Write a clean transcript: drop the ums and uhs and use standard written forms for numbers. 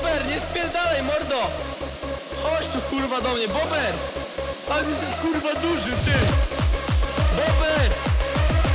Bober, nie spierdalaj, mordo! Chodź tu kurwa do mnie, Bober! Ale ty jesteś kurwa duży, ty!